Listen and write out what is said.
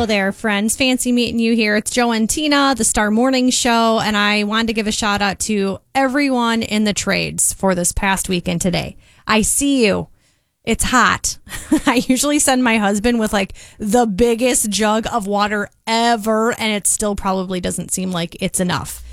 there, friends. Fancy meeting you here. It's Joe and Tina, the Star Morning Show, and I wanted to give a shout out to everyone in the trades for this past weekend today. I see you. It's hot. I usually send my husband with like the biggest jug of water ever, and it still probably doesn't seem like it's enough.